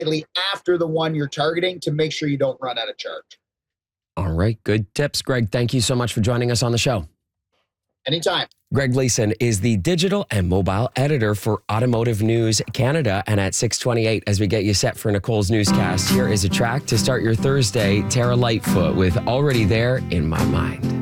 immediately after the one you're targeting to make sure you don't run out of charge. All right. Good tips, Greg. Thank you so much for joining us on the show. Anytime. Greg Gleason is the digital and mobile editor for Automotive News Canada. And at 6:28, as we get you set for Nicole's newscast, here is a track to start your Thursday, Tara Lightfoot with Already There in My Mind.